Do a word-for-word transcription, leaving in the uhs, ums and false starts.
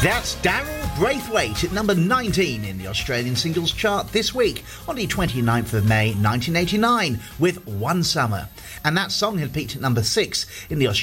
That's Daryl Braithwaite at number nineteen in the Australian singles chart this week on the twenty-ninth of May nineteen eighty-nine with One Summer. And that song had peaked at number six in the Australian